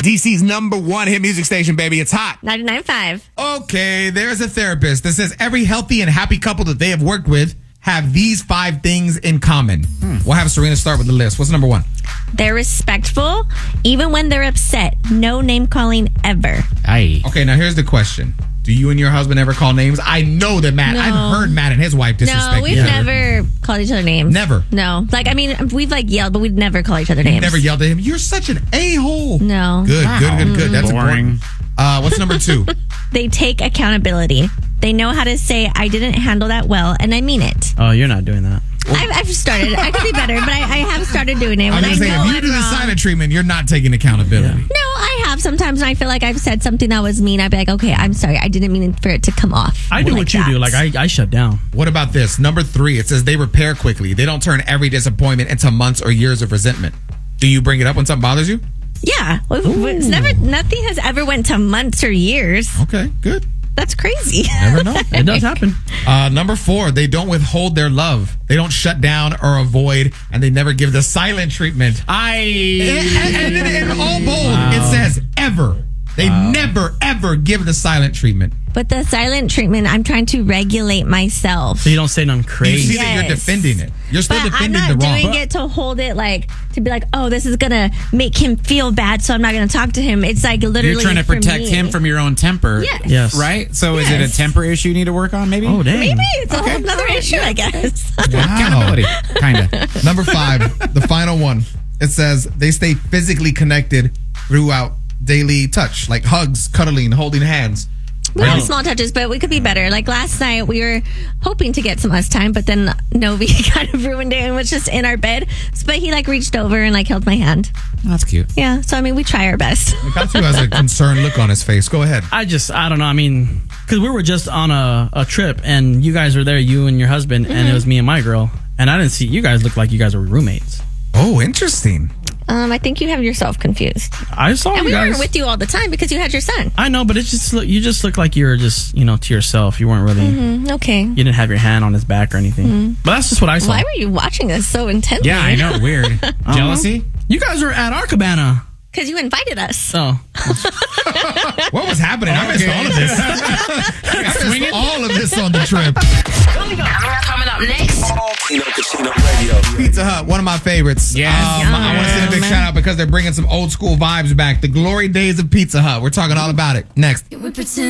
DC's #1 hit music station, baby. It's hot. 99.5. Okay, there's a therapist that says every healthy and happy couple that they have worked with have these 5 things in common. We'll have Serena start with the list. What's number 1? They're respectful, even when they're upset. No name calling ever. Aye. Okay, now here's the question. Do you and your husband ever call names? I know that Matt, No. I've heard Matt and his wife disrespect No, we've each other. never called each other names. Never? No. Like, I mean, we've like yelled, but we'd never call each other names. Never yelled at him. You're such an a-hole. No. Good. That's Boring. important. What's number 2? They take accountability. They know how to say, I didn't handle that well, and I mean it. Oh, you're not doing that. I've started. I could be better, but I have started doing it. I'm When I going to say, know if you I'm do the wrong. silent treatment, you're not taking accountability. No, I have sometimes, and I feel like I've said something that was mean. I'd be like, okay, I'm sorry. I didn't mean for it to come off. I do like what you that. do. Like, I shut down. What about this? Number 3, it says they repair quickly. They don't turn every disappointment into months or years of resentment. Do you bring it up when something bothers you? Yeah. It's nothing has ever went to months or years. Okay, good. That's crazy. Never know. It does happen. Number 4, they don't withhold their love. They don't shut down or avoid, and they never give the silent treatment. And then in all bold, it says ever. They never, ever give the silent treatment. But the silent treatment, I'm trying to regulate myself. So you don't say nothing You crazy. see that you're Yes. defending it. You're still But I'm defending not the wrong. doing it to hold it like, to be like, oh, this is going to make him feel bad, so I'm not going to talk to him. It's like literally You're trying to for protect me. him from your own temper. Yes. Yes. Right? So is it a Yes. temper issue you need to work on, maybe? Oh, dang. Maybe it's a whole other issue, I guess. Accountability. Kind of. Number 5, the final one. It says they stay physically connected throughout daily touch, like hugs, cuddling, holding hands. We have small touches, but we could be better. Like last night, we were hoping to get some us time, but then Novi kind of ruined it and was just in our bed. But he like reached over and like held my hand. That's cute. Yeah, so I mean, we try our best. Katsu has a concerned look on his face. Go ahead. I don't know. I mean, because we were just on a trip and you guys were there, you and your husband, and it was me and my girl. And I didn't see, you guys looked like you guys were roommates. Oh, interesting. I think you have yourself confused. I saw And you we guys. weren't with you all the time because you had your son. I know, but it's just you just look like you were just to yourself. You weren't really. Okay. You didn't have your hand on his back or anything. But that's just what I saw. Why were you watching us so intently? Yeah, I know. Weird. Jealousy? You guys were at our cabana. Because you invited us. So What was happening? I missed all of this. I missed all of this on the trip. Coming up next. Kino Casino Radio. Pizza Hut, one of my favorites. Yes. I want to send a big shout out because they're bringing some old school vibes back. The glory days of Pizza Hut. We're talking all about it next. We pretend